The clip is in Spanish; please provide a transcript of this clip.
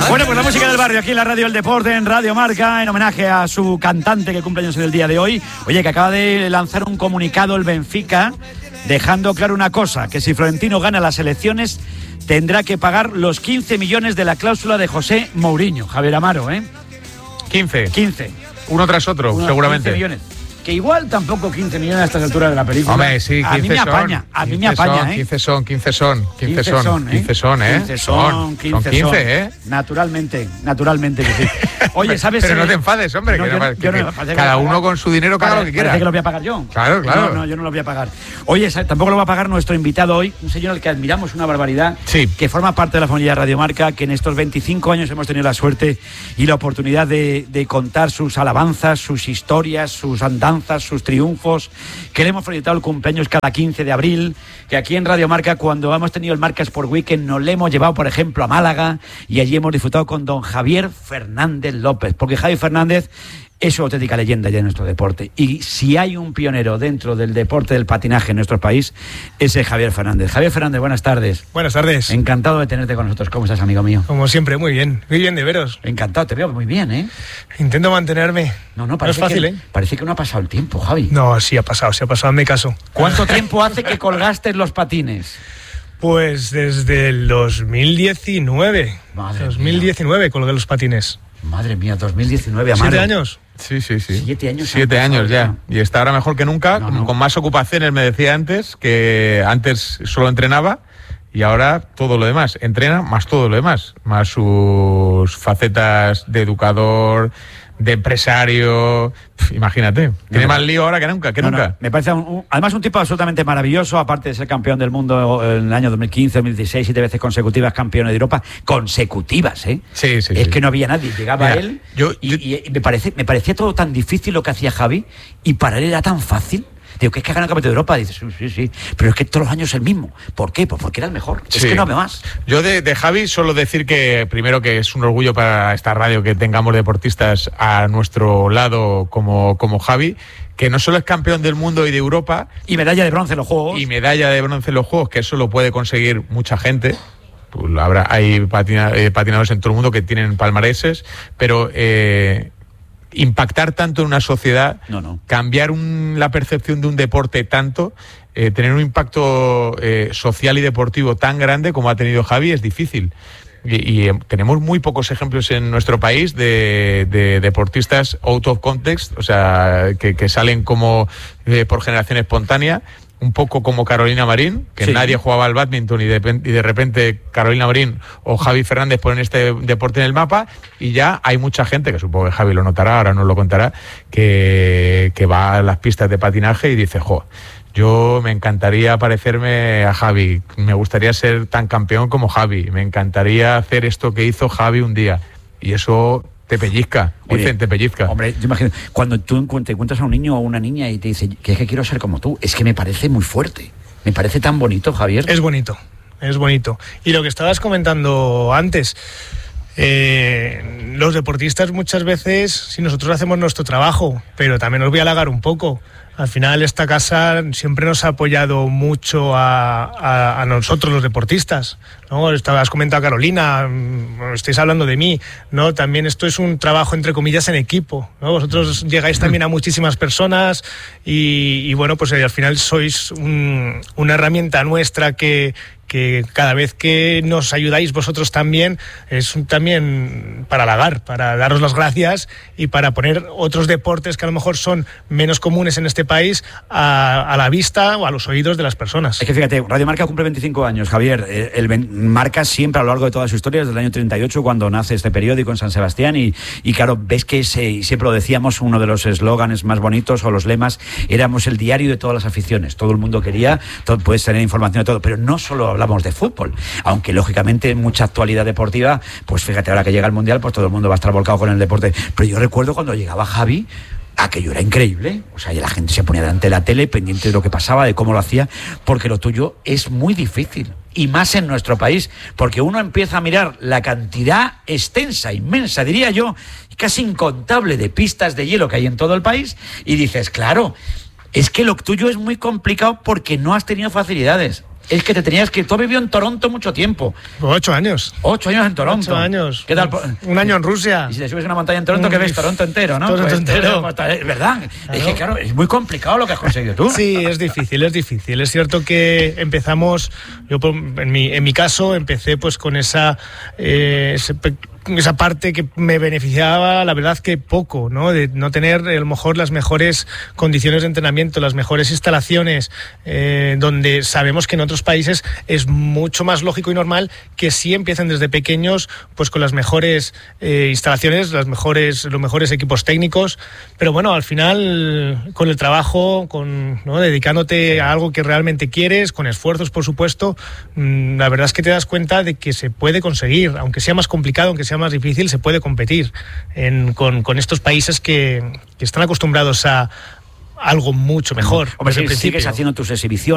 Bueno, pues la música del barrio aquí en la Radio El Deporte, en Radio Marca, en homenaje a su cantante que cumple años en el día de hoy. Oye, que acaba de lanzar un comunicado el Benfica, dejando claro una cosa, que si Florentino gana las elecciones, tendrá que pagar los 15 millones de la cláusula de José Mourinho. Javier Amaro, 15. Uno tras otro, seguramente. 15 millones. Que igual tampoco 15 millones a estas alturas de la película. Hombre, sí, 15 a mí me apaña, ¿eh? 15 son, 15 son, Naturalmente que sí. Oye, ¿sabes? Pero no te enfades, hombre. Cada uno con su dinero paga lo que quiera. Parece que lo voy a pagar yo. Claro. No, yo no lo voy a pagar. Oye, tampoco lo va a pagar nuestro invitado hoy, un señor al que admiramos una barbaridad, que forma parte de la familia de Radio Marca, que en estos 25 años hemos tenido la suerte y la oportunidad de contar sus alabanzas, sus historias, sus andanzas, sus triunfos, que le hemos felicitado el cumpleaños cada 15 de abril, que aquí en Radio Marca, cuando hemos tenido el Marca Sport Weekend, nos le hemos llevado, por ejemplo, a Málaga, y allí hemos disfrutado con don Javier Fernández López, porque Javier Fernández es una auténtica leyenda ya en nuestro deporte, y si hay un pionero dentro del deporte del patinaje en nuestro país, ese es Javier Fernández. Javier Fernández, buenas tardes. Buenas tardes. Encantado de tenerte con nosotros. ¿Cómo estás, amigo mío? Como siempre, muy bien de veros. Encantado, te veo muy bien, ¿eh? Intento mantenerme. No es fácil, Parece que no ha pasado el tiempo, Javi. No, sí ha pasado, hazme caso. ¿Cuánto tiempo hace que colgaste los patines? Pues desde el 2019. Madre 2019 mía. Colgué los patines. Madre mía, 2019, Amaro. 7 años. Sí. 7 años. 7 años ya. Y está ahora mejor que nunca, con más ocupaciones, me decía antes, que antes solo entrenaba y ahora todo lo demás. Entrena más todo lo demás, más sus facetas de educador, de empresario. Imagínate, tiene más lío ahora que nunca. Me parece además un tipo absolutamente maravilloso, aparte de ser campeón del mundo en el año 2015, 2016, 7 veces consecutivas campeón de Europa, consecutivas, ¿eh? Sí. Es que no había nadie, llegaba él y me parecía todo tan difícil lo que hacía Javi, y para él era tan fácil. Digo, que es que ha ganado el campeonato de Europa. Dices, sí, pero es que todos los años es el mismo. ¿Por qué? Pues porque era el mejor. Es que no había más. Yo de Javi solo decir que, primero, que es un orgullo para esta radio que tengamos deportistas a nuestro lado como Javi, que no solo es campeón del mundo y de Europa. Y medalla de bronce en los Juegos. Que eso lo puede conseguir mucha gente. Hay patinadores en todo el mundo que tienen palmareses, pero impactar tanto en una sociedad, cambiar la percepción de un deporte tanto, tener un impacto social y deportivo tan grande como ha tenido Javi es difícil. Y tenemos muy pocos ejemplos en nuestro país de deportistas out of context, o sea, que salen como por generación espontánea. Un poco como Carolina Marín, que nadie jugaba al bádminton y de repente Carolina Marín o Javi Fernández ponen este deporte en el mapa, y ya hay mucha gente, que supongo que Javi lo notará, ahora nos lo contará, que va a las pistas de patinaje y dice, yo me encantaría parecerme a Javi, me gustaría ser tan campeón como Javi, me encantaría hacer esto que hizo Javi un día. Y eso te pellizca, dicen, te pellizca. Hombre, yo imagino, cuando tú te encuentras a un niño o una niña y te dice que es que quiero ser como tú, es que me parece muy fuerte. Me parece tan bonito, Javier. Es bonito. Y lo que estabas comentando antes, los deportistas muchas veces, si nosotros hacemos nuestro trabajo, pero también os voy a halagar un poco. Al final esta casa siempre nos ha apoyado mucho a nosotros los deportistas, ¿no? Estabas comentando a Carolina, estáis hablando de mí, ¿no? También esto es un trabajo entre comillas en equipo, ¿no? Vosotros llegáis también a muchísimas personas y bueno, pues al final sois una herramienta nuestra que cada vez que nos ayudáis vosotros también es también para halagar, para daros las gracias y para poner otros deportes que a lo mejor son menos comunes en este país a la vista o a los oídos de las personas. Es que fíjate, Radio Marca cumple 25 años, Javier. Marca siempre a lo largo de toda su historia, desde el año 38, cuando nace este periódico en San Sebastián, y claro, ves que siempre lo decíamos, uno de los eslóganes más bonitos o los lemas, éramos el diario de todas las aficiones. Todo el mundo quería, puedes tener información de todo, pero no solo hablamos de fútbol, aunque lógicamente mucha actualidad deportiva, pues fíjate, ahora que llega el Mundial, pues todo el mundo va a estar volcado con el deporte. Pero yo recuerdo cuando llegaba Javi, aquello era increíble, o sea, y la gente se ponía delante de la tele pendiente de lo que pasaba, de cómo lo hacía, porque lo tuyo es muy difícil, y más en nuestro país, porque uno empieza a mirar la cantidad extensa, inmensa, diría yo, casi incontable de pistas de hielo que hay en todo el país, y dices, claro, es que lo tuyo es muy complicado porque no has tenido facilidades. Es que te tenías que... Tú has vivido en Toronto mucho tiempo. 8 años. 8 años en Toronto. 8 años. ¿Qué tal? Un año en Rusia. Y si te subes a una montaña en Toronto, que ves Toronto entero, ¿no? Toronto entero. Es verdad. Claro. Es que, claro, es muy complicado lo que has conseguido tú. Sí, es difícil. Es cierto que empezamos... Yo, en mi caso, empecé pues con esa parte que me beneficiaba, la verdad que poco, ¿no? De no tener a lo mejor las mejores condiciones de entrenamiento, las mejores instalaciones, donde sabemos que en otros países es mucho más lógico y normal que sí empiecen desde pequeños pues con las mejores instalaciones, los mejores equipos técnicos, pero bueno, al final con el trabajo, ¿no? Dedicándote a algo que realmente quieres, con esfuerzos por supuesto, la verdad es que te das cuenta de que se puede conseguir, aunque sea más complicado, aunque sea más difícil, se puede competir con estos países que están acostumbrados a algo mucho mejor. Hombre, si sigues haciendo tus exhibiciones